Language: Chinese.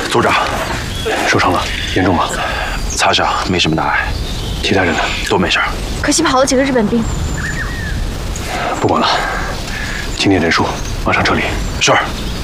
组长， 受伤了，严重吗？ 擦伤，没什么大碍。 其他人呢？ 都没事。 可惜跑了几个日本兵。 不管了，清点人数，马上撤离。 是。